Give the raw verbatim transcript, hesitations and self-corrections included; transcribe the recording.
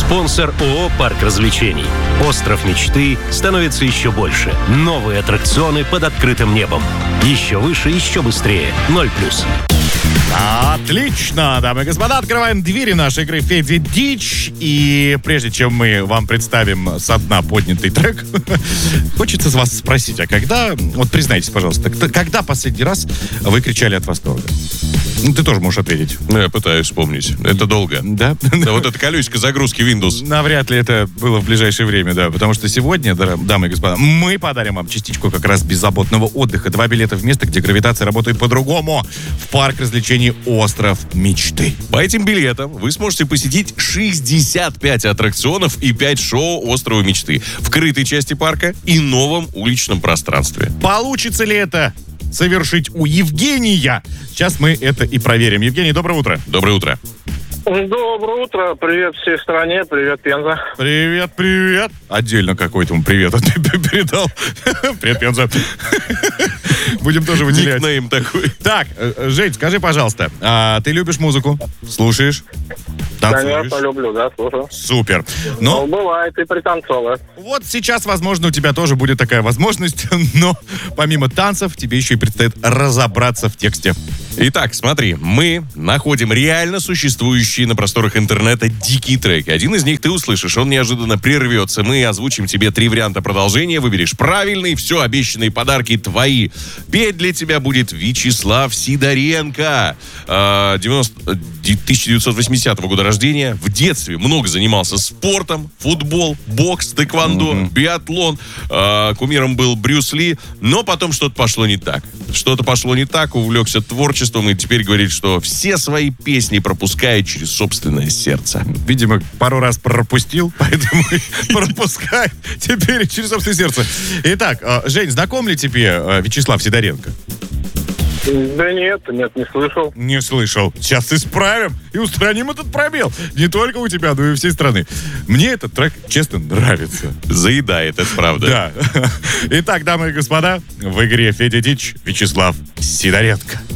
Спонсор ООО «Парк развлечений». Остров мечты становится еще больше. Новые аттракционы под открытым небом. Еще выше, еще быстрее. Ноль плюс. Отлично, дамы и господа, открываем двери нашей игры «Федя Дичь». И прежде чем мы вам представим со дна поднятый трек, хочется с вас спросить, а когда, вот признайтесь, пожалуйста, когда последний раз вы кричали от восторга? Ну, ты тоже можешь ответить. Ну, я пытаюсь вспомнить. Это долго. Да? Да, вот эта колючка загрузки Windows. Навряд ли это было в ближайшее время, да. Потому что сегодня, дамы и господа, мы подарим вам частичку как раз беззаботного отдыха. Два билета в место, где гравитация работает по-другому. В парк развлечений «Остров мечты». По этим билетам вы сможете посетить шестьдесят пять аттракционов и пять шоу «Острова мечты» в крытой части парка и новом уличном пространстве. Получится ли это совершить у Евгения? Сейчас мы это и проверим. Евгений, доброе утро. Доброе утро. Доброе утро. Привет всей стране. Привет, Пенза. Привет, привет. Отдельно какой-то ему привет передал. Привет, Пенза. Будем тоже выделять. Никнейм такой. Так, Жень, скажи, пожалуйста, а ты любишь музыку? Слушаешь? Танцуешь? Конечно, люблю, да, слушаю. Супер. Ну, Но бывает и пританцовывает. вот сейчас, возможно, у тебя тоже будет такая возможность, но помимо танцев тебе еще и предстоит разобраться в тексте. Итак, смотри, мы находим реально существующие на просторах интернета дикие треки. Один из них ты услышишь, он неожиданно прервется. Мы озвучим тебе три варианта продолжения, выберешь правильный, все, обещанные подарки твои. Петь для тебя будет Вячеслав Сидоренко, девяносто, тысяча девятьсот восьмидесятого года рождения. В детстве много занимался спортом, футбол, бокс, тэквондо, mm-hmm. биатлон. Кумиром был Брюс Ли, но потом что-то пошло не так. Что-то пошло не так, увлекся творчеством и теперь говорит, что все свои песни пропускает через собственное сердце. Видимо, пару раз пропустил, поэтому пропускает теперь через собственное сердце. Итак, Жень, знаком ли тебе Вячеслав Сидоренко? Да нет, нет, не слышал. Не слышал. Сейчас исправим и устраним этот пробел. Не только у тебя, но и у всей страны. Мне этот трек, честно, нравится. Заедает, это правда. Да. Итак, дамы и господа, в игре «Федя Дичь» Вячеслав Сидоренко.